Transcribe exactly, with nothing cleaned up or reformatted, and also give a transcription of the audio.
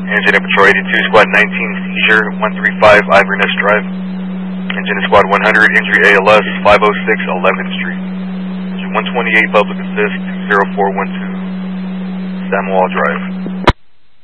Engine at Patrol eighty-two, Squad nineteen, Seizure, one three five, Iverness Drive. Engine at Squad one hundred, Injury A L S, five oh six, eleventh Street. Engine one twenty-eight, Public Assist, two zero four one two, Samuel Drive.